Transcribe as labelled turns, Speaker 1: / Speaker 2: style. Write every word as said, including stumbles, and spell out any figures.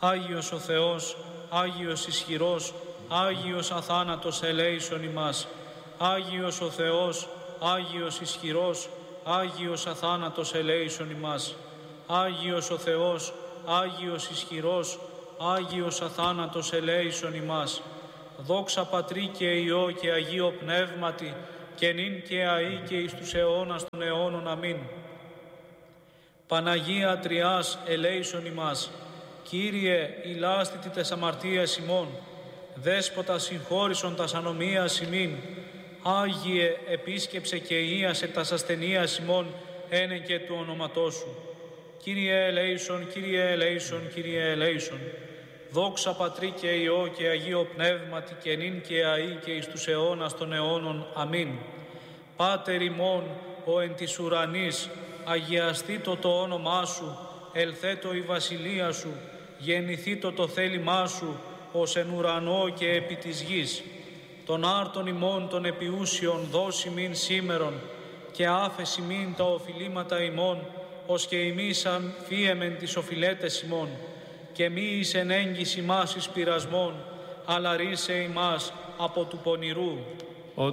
Speaker 1: Άγιος ο Θεός, Άγιος ισχυρός, Άγιος αθάνατος ελέησον ημάς. Άγιος ο Θεός, Άγιος ισχυρός, Άγιος αθάνατος ελέησον ημάς. Άγιος ο Θεός, Άγιος ισχυρός, Άγιος αθάνατος ελέησον ημάς. Δόξα Πατρί και Υιό και Αγίο Πνεύματι, και νυν και αεί και εις τους αιώνας των αιώνων. Αμήν. Παναγία Τριάς ελέησον ημάς. Κύριε, ηλάστητη τες αμαρτίας ημών, Δέσποτα συγχώρησον τας ανομίας ημίν. Άγιε, επίσκεψε και ίασε τας ασθενείας ημών, ένε και του ονόματός σου. Κύριε ελέησον, Κύριε ελέησον, Κύριε ελέησον. Δόξα Πατρί και Υιό και Αγίο Πνεύματι, και νυν και αεί και εις τους αιώνας των αιώνων. Αμήν. Πάτερ ημών, ο εν της ουρανής, αγιαστήτω το όνομά σου, ελθέτω η βασιλεία σου, γεννηθήτω το θέλημά σου, ως εν ουρανό και επί της γης. Τον άρτον ημών των επιούσιων δώσει μην σήμερον, και άφεση μην τα οφειλήματα ημών, ως και ημίσαν φύεμεν τις οφειλέτες ημών. Και μη εις εν έγκυς ημάς εις πειρασμών, αλλά ρίσε ημάς από του πονηρού.